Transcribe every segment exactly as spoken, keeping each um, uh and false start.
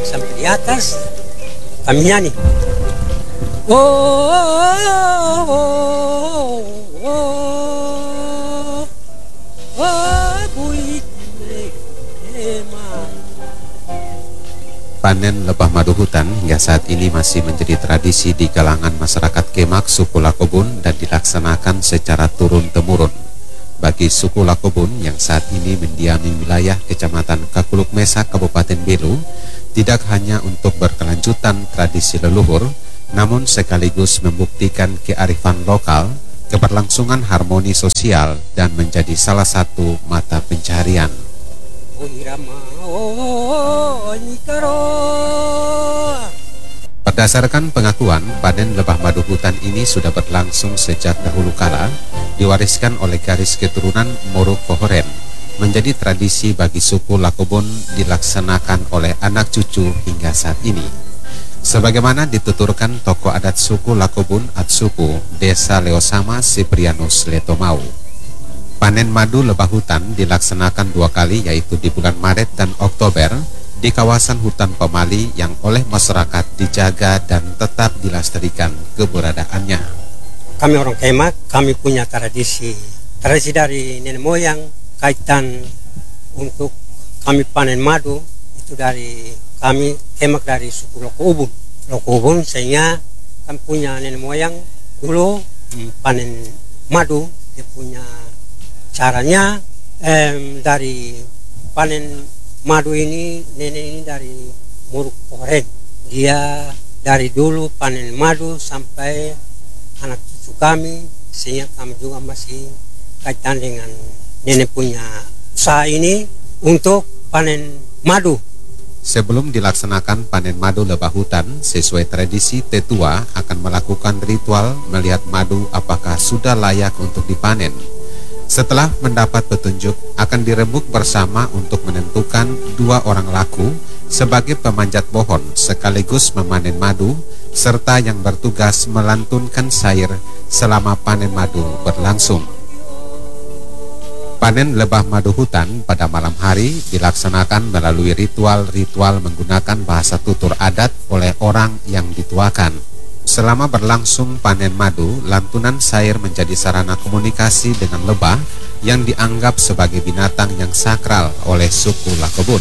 naik sampai di atas, kami nyanyi. Oh, oh, oh, oh, oh, buik kemah. Panen lebah madu hutan hingga saat ini masih menjadi tradisi di kalangan masyarakat Kemak suku Lakobun dan dilaksanakan secara turun-temurun. Bagi suku Lakobun yang saat ini mendiami wilayah Kecamatan Kakuluk Mesa, Kabupaten Belu, tidak hanya untuk berkelanjutan tradisi leluhur, namun sekaligus membuktikan kearifan lokal, keberlangsungan harmoni sosial, dan menjadi salah satu mata pencaharian. Berdasarkan pengakuan, panen lebah madu hutan ini sudah berlangsung sejak dahulu kala, diwariskan oleh garis keturunan Moro Pohoren, menjadi tradisi bagi suku Lakobun dilaksanakan oleh anak cucu hingga saat ini. Sebagaimana dituturkan tokoh adat suku Lakobun Atsupu, Desa Leosama Siprianus Letomau. Panen madu lebah hutan dilaksanakan dua kali, yaitu di bulan Maret dan Oktober di kawasan hutan Pemali yang oleh masyarakat dijaga dan tetap dilestarikan keberadaannya. Kami orang Kemak, kami punya tradisi, tradisi dari nenek moyang kaitan untuk kami panen madu itu dari kami Kemak dari suku Lokobun. Lokobun sehingga kami punya nenek moyang dulu hmm, panen madu, dia punya caranya eh, dari panen madu ini, nenek ini dari Moro Pohoren. Dia dari dulu panen madu sampai anak cucu kami, sehingga kami juga masih kaitan dengan nenek punya usaha ini untuk panen madu. Sebelum dilaksanakan panen madu lebah hutan, sesuai tradisi tetua akan melakukan ritual melihat madu apakah sudah layak untuk dipanen. Setelah mendapat petunjuk, akan dirembuk bersama untuk menentukan dua orang laku sebagai pemanjat pohon sekaligus memanen madu, serta yang bertugas melantunkan syair selama panen madu berlangsung. Panen lebah madu hutan pada malam hari dilaksanakan melalui ritual-ritual menggunakan bahasa tutur adat oleh orang yang dituakan. Selama berlangsung panen madu, lantunan syair menjadi sarana komunikasi dengan lebah yang dianggap sebagai binatang yang sakral oleh suku Lakobun.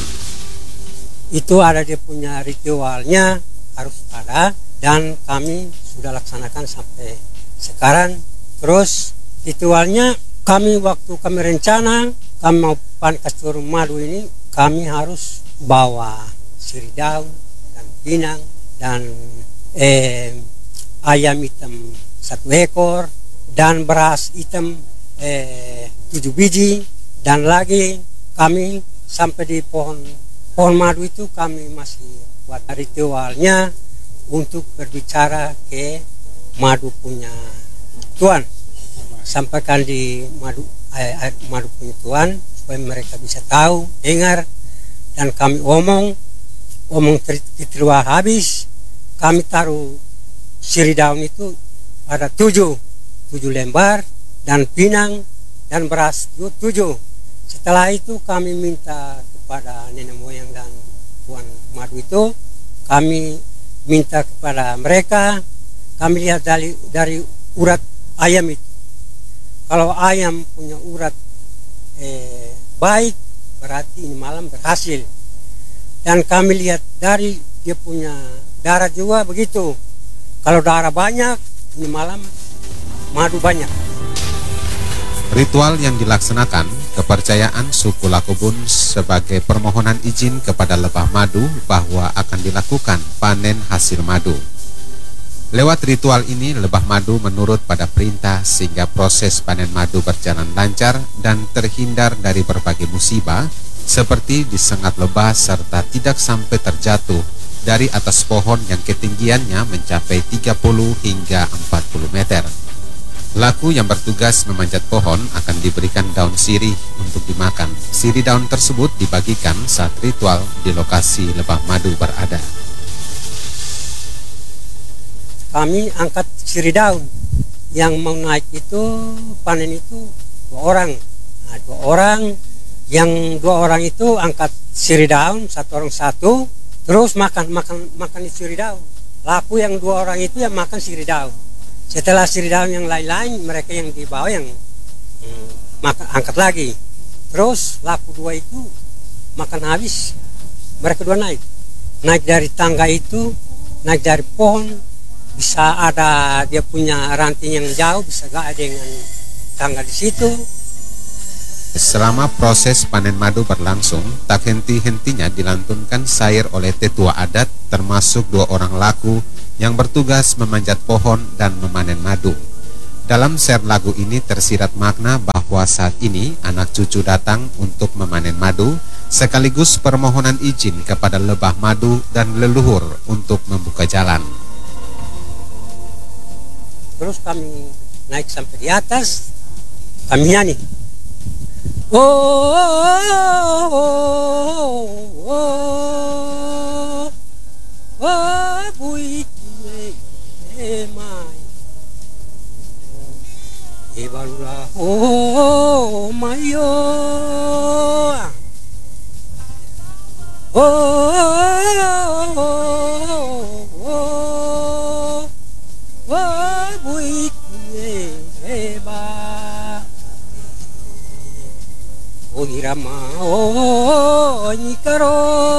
Itu ada dia punya ritualnya, harus ada, dan kami sudah laksanakan sampai sekarang. Terus ritualnya kami waktu kami rencana kami mau panen kasur madu ini, kami harus bawa sirih daun dan pinang dan eh, ayam hitam satu ekor dan beras hitam eh, tujuh biji, dan lagi kami sampai di pohon pohon madu itu kami masih buat ritualnya untuk berbicara ke madu punya tuan, sampaikan di madu eh, madu punya tuan supaya mereka bisa tahu, dengar, dan kami omong omong tertua habis, kami taruh sirih daun itu ada tujuh tujuh lembar dan pinang dan beras tujuh. Setelah itu kami minta kepada nenek moyang dan tuan madu itu, kami minta kepada mereka, kami lihat dari dari urat ayam itu. Kalau ayam punya urat eh, baik, berarti ini malam berhasil. Dan kami lihat dari dia punya darah juga begitu. Kalau darah banyak, ini malam madu banyak. Ritual yang dilaksanakan, kepercayaan suku Lakobun sebagai permohonan izin kepada lebah madu bahwa akan dilakukan panen hasil madu. Lewat ritual ini, lebah madu menurut pada perintah sehingga proses panen madu berjalan lancar dan terhindar dari berbagai musibah seperti disengat lebah serta tidak sampai terjatuh dari atas pohon yang ketinggiannya mencapai tiga puluh hingga empat puluh meter. Laku yang bertugas memanjat pohon akan diberikan daun sirih untuk dimakan. Sirih daun tersebut dibagikan saat ritual di lokasi lebah madu berada. Kami angkat sirih daun. Yang mau naik itu panen itu dua orang. Nah, dua orang. Yang dua orang itu angkat sirih daun, satu orang satu. terus makan makan makan siridau. Laku yang dua orang itu yang makan siridau. Setelah siridau yang lain-lain mereka yang di bawah yang hmm, makan angkat lagi. Terus laku dua itu makan habis, mereka dua naik naik dari tangga itu, naik dari pohon, bisa ada dia punya ranting yang jauh, bisa gak ada dengan tangga di situ. Selama proses panen madu berlangsung, tak henti-hentinya dilantunkan syair oleh tetua adat, termasuk dua orang laku yang bertugas memanjat pohon dan memanen madu. Dalam syair lagu ini tersirat makna bahwa saat ini anak cucu datang untuk memanen madu, sekaligus permohonan izin kepada lebah madu dan leluhur untuk membuka jalan. Terus kami naik sampai di atas, kami nyanyi. Oh, oh, oh, oh, oh, buitine emai, ebalula oh mayo, oh, oh, oh, oh, buitine emai. Oh irama oh nyikaro,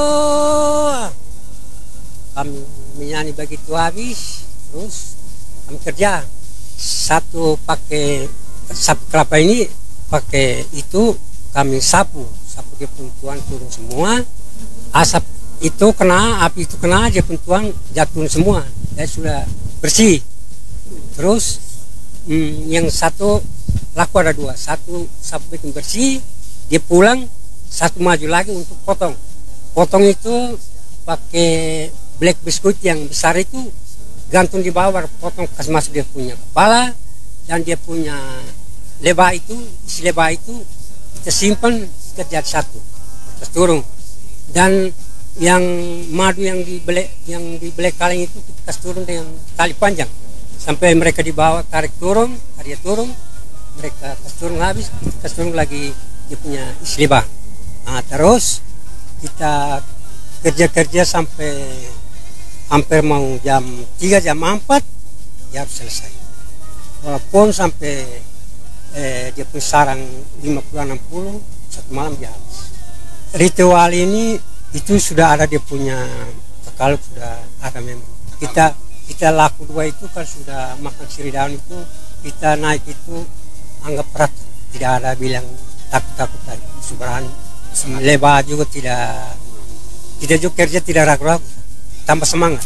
kami menyanyi begitu habis, terus kami kerja. Satu pakai sapu kelapa ini, pakai itu kami sapu sapu dia puntuan turun semua, asap itu kena, api itu kena, dia puntuan jatuh semua, dia sudah bersih. Terus hmm, yang satu laku ada dua, satu sapu bikin bersih, dia pulang, satu maju lagi untuk potong. Potong itu pakai black biskuit yang besar itu, gantung di bawah, potong kasih masuk dia punya kepala dan dia punya lebah itu, isi lebah itu kita simpan, kita jadi satu, terus turun. Dan yang madu yang dibeli yang dibeli kaleng itu kita kasih turun dengan tali panjang sampai mereka di bawah, tarik turun, tarik turun, mereka kasih turun habis, kita kasih turun lagi dia punya isi lebah. Nah, terus kita kerja-kerja sampai hampir mau jam tiga, jam empat ya harus selesai. Walaupun sampai eh, dia punya sarang lima puluh enam puluh, satu malam dia habis. Ritual ini itu sudah ada dia punya, kalau sudah ada memang. Kita kita laku dua itu kalau sudah makan siridaun itu kita naik itu anggap berat, tidak ada bilang takut-takut tadi, berani. Lebah juga tidak, tidak juga kerja tidak ragu-ragu, tambah semangat.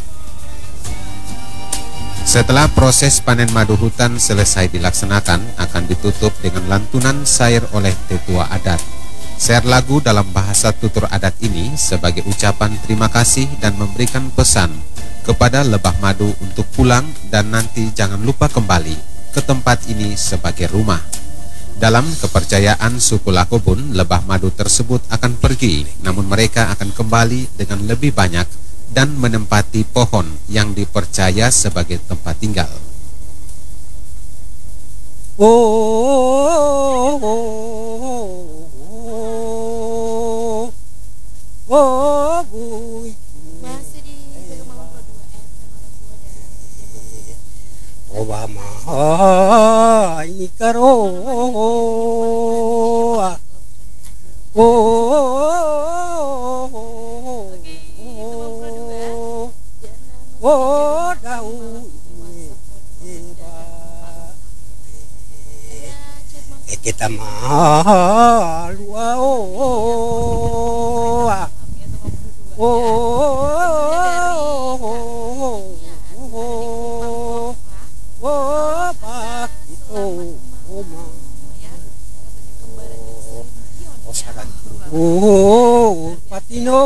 Setelah proses panen madu hutan selesai dilaksanakan, akan ditutup dengan lantunan syair oleh tetua adat. Syair lagu dalam bahasa tutur adat ini sebagai ucapan terima kasih dan memberikan pesan kepada lebah madu untuk pulang dan nanti jangan lupa kembali ke tempat ini sebagai rumah. Dalam kepercayaan suku Lakobun, lebah madu tersebut akan pergi, namun mereka akan kembali dengan lebih banyak dan menempati pohon yang dipercaya sebagai tempat tinggal. Oh, oh, oh, oh, oh, oh, masih di Obama ini karo oh daun eh kita malu oh oh oh pak itu oma oh saran oh patino.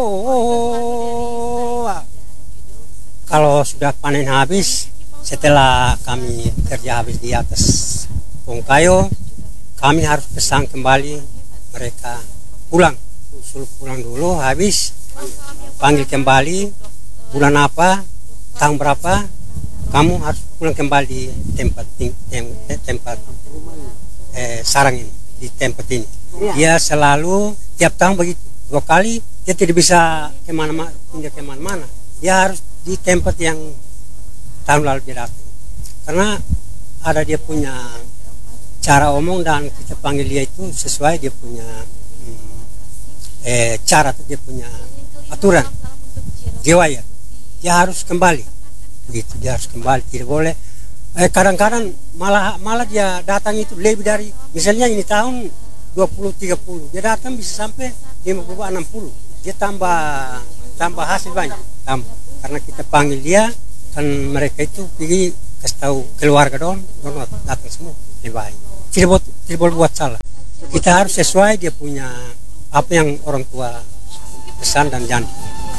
Kalau sudah panen habis, setelah kami kerja habis di atas pohon kayu, kami harus pesan kembali mereka pulang, suruh pulang dulu, habis panggil kembali bulan apa, tahun berapa, kamu harus pulang kembali di tempat tem, tempat eh, sarang ini, di tempat ini. Dia selalu tiap tahun begitu, dua kali dia tidak bisa kemana-mana. pindah kemana-mana. Dia harus di tempat yang tahun lalu dia datang. Karena ada dia punya cara omong dan kita panggil dia itu sesuai dia punya hmm, eh, cara, dia punya aturan. Gewaya. Dia harus kembali. Begitu, dia harus kembali. Tidak boleh. Eh, kadang-kadang malah malah dia datang itu lebih dari, misalnya ini tahun dua puluh tiga puluh, dia datang bisa sampai lima puluh enam puluh. Dia tambah tambah hasil banyak, tambah. Karena kita panggil dia, kan mereka itu pergi kasih tahu keluarga dong, dong datang semua lebih baik. Tidak boleh tidak boleh buat salah. Kita harus sesuai dia punya apa yang orang tua pesan dan janji.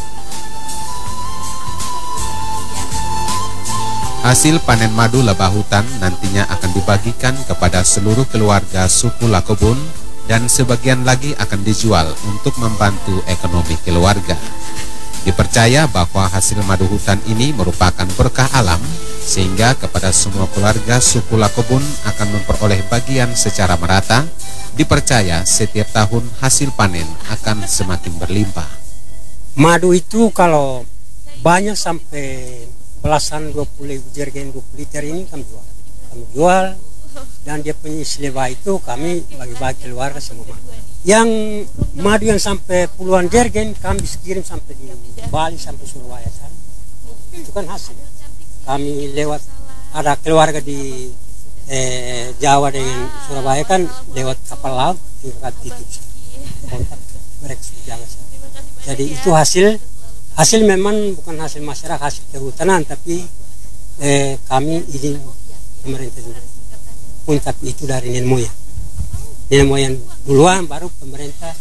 Hasil panen madu lebah hutan nantinya akan dibagikan kepada seluruh keluarga suku Lakobun dan sebagian lagi akan dijual untuk membantu ekonomi keluarga. Dipercaya bahwa hasil madu hutan ini merupakan berkah alam sehingga kepada semua keluarga suku Lakobun akan memperoleh bagian secara merata. Dipercaya setiap tahun hasil panen akan semakin berlimpah. Madu itu kalau banyak sampai belasan dua puluh jergen dua puluh liter ini kami jual. Kami jual dan dia punya isi lebah itu kami bagi-bagi keluarga semua madu. Yang madu yang sampai puluhan jergen kami bisa kirim sampai di Bali sampai Surabaya sana. Itu kan hasil. Kami lewat ada keluarga di eh, Jawa dengan Surabaya kan lewat kapal laut juga titip kontak mereka jaga sana. Jadi itu hasil. Hasil memang bukan hasil masyarakat, hasil kehutanan, tapi eh, kami izin pemerintah juga. Pun tapi itu dari nenek moyang. Nenek moyang duluan, baru pemerintah.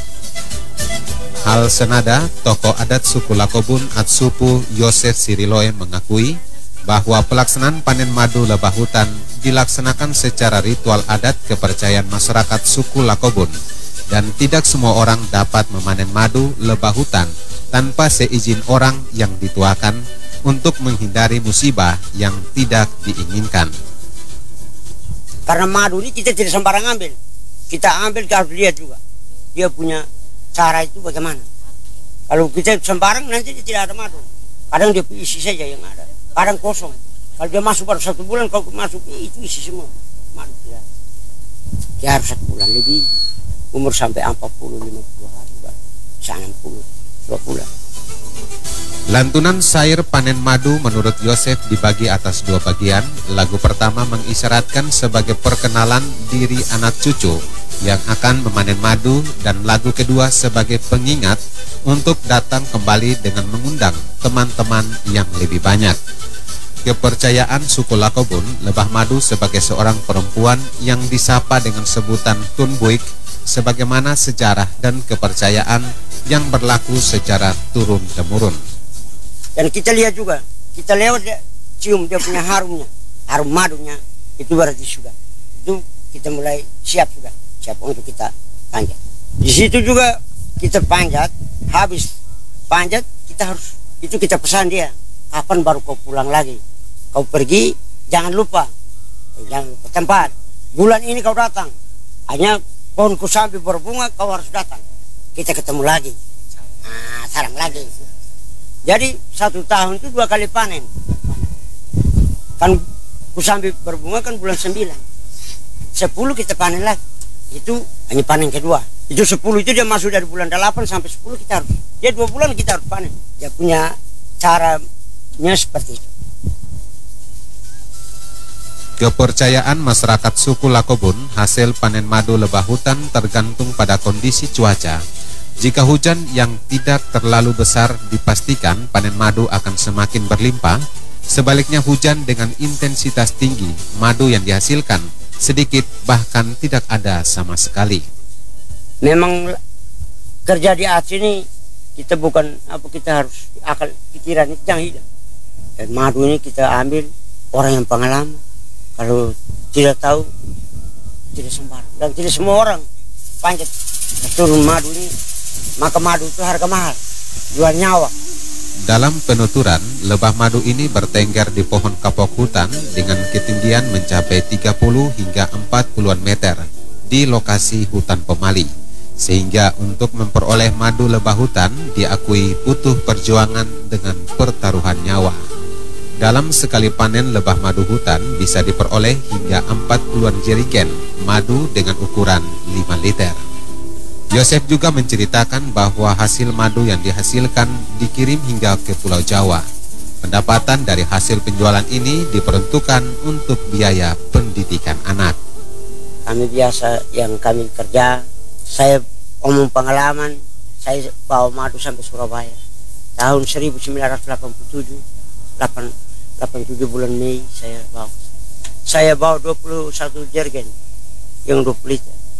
Hal senada, tokoh adat suku Lakobun Atsupu Yosef Siriloe mengakui bahwa pelaksanaan panen madu lebah hutan dilaksanakan secara ritual adat kepercayaan masyarakat suku Lakobun dan tidak semua orang dapat memanen madu lebah hutan tanpa seizin orang yang dituakan untuk menghindari musibah yang tidak diinginkan. Karena madu ini kita tidak sembarang ambil. Kita ambil, kita harus lihat juga. Dia punya cara itu bagaimana. Kalau kita sembarang nanti dia tidak ada madu. Kadang dia isi saja yang ada. Kadang kosong. Kalau dia masuk baru satu bulan, kalau masuk itu isi semua. Madu tidak. Dia harus satu bulan lebih. Umur sampai empat puluh lima puluh hari. enam puluh. Bulan. Lantunan syair panen madu menurut Yosef dibagi atas dua bagian. Lagu pertama mengisyaratkan sebagai perkenalan diri anak cucu yang akan memanen madu, dan lagu kedua sebagai pengingat untuk datang kembali dengan mengundang teman-teman yang lebih banyak. Kepercayaan suku Lakobun, lebah madu sebagai seorang perempuan yang disapa dengan sebutan Tunbuik, sebagaimana sejarah dan kepercayaan yang berlaku secara turun-temurun. Dan kita lihat juga, kita lewat dia, cium dia punya harumnya, harum madunya, itu berarti sudah. Itu kita mulai siap sudah, siap untuk kita panjat. Di situ juga kita panjat, habis panjat kita harus, itu kita pesan dia, kapan baru kau pulang lagi? Kau pergi, jangan lupa, jangan lupa tempat. Bulan ini kau datang, hanya pohon kusambi berbunga kau harus datang. Kita ketemu lagi, nah, sarang lagi. Jadi satu tahun itu dua kali panen. Kan kusambi berbunga kan bulan sembilan, sepuluh kita panen lagi. Itu hanya panen kedua. Itu sepuluh itu dia masuk dari bulan delapan sampai sepuluh kita harus. Dia dua bulan kita harus panen. Dia punya caranya seperti itu. Kepercayaan masyarakat suku Lakobun, hasil panen madu lebah hutan tergantung pada kondisi cuaca. Jika hujan yang tidak terlalu besar dipastikan panen madu akan semakin berlimpah. Sebaliknya hujan dengan intensitas tinggi, madu yang dihasilkan sedikit bahkan tidak ada sama sekali. Memang kerja di Aceh ini kita bukan apa, kita harus akal pikiran itu yang hidup. Dan madu ini kita ambil orang yang pengalaman. Kalau tidak tahu tidak sembarang, dan tidak semua orang panjat turun madu ini. Maka madu itu harga mahal, jual nyawa. Dalam penuturan, lebah madu ini bertengger di pohon kapok hutan dengan ketinggian mencapai tiga puluh hingga empat puluhan meter di lokasi hutan Pemali. Sehingga untuk memperoleh madu lebah hutan diakui butuh perjuangan dengan pertaruhan nyawa. Dalam sekali panen lebah madu hutan bisa diperoleh hingga empat puluhan jerigen madu dengan ukuran lima liter. Yosef juga menceritakan bahwa hasil madu yang dihasilkan dikirim hingga ke Pulau Jawa. Pendapatan dari hasil penjualan ini diperuntukkan untuk biaya pendidikan anak. Kami biasa yang kami kerja, saya omong pengalaman, saya bawa madu sampai Surabaya. Tahun seribu sembilan ratus delapan puluh tujuh, delapan puluh tujuh bulan Mei saya bawa. Saya bawa dua puluh satu jerigen yang dua puluh liter.